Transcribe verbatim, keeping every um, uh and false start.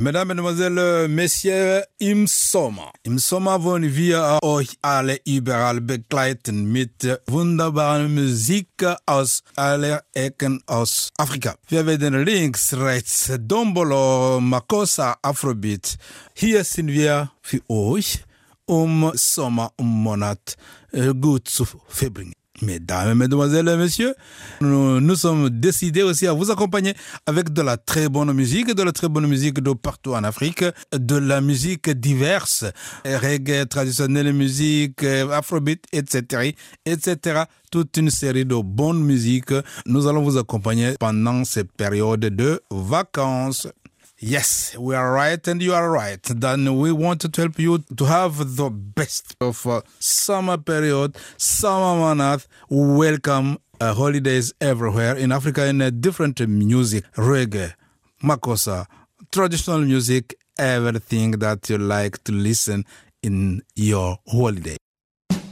Mesdames, Mesdemoiselles, Messieurs, im Sommer. Im Sommer wollen wir euch alle überall begleiten mit wunderbarer Musik aus aller Ecken aus Afrika. Wir werden links, rechts, Dombolo, Makossa, Afrobeat. Hier sind wir für euch, um Sommermonat gut zu verbringen. Mesdames, Mesdemoiselles, Messieurs, nous, nous sommes décidés aussi à vous accompagner avec de la très bonne musique, de la très bonne musique de partout en Afrique, de la musique diverse, reggae, traditionnelle musique, afrobeat, et cetera, et cetera. Toute une série de bonnes musiques. Nous allons vous accompagner pendant ces périodes de vacances. Yes, we are right and you are right. Then we wanted to help you to have the best of uh, summer period, summer month. Welcome uh, holidays everywhere in Africa in a different music, reggae, makossa, traditional music, everything that you like to listen in your holiday.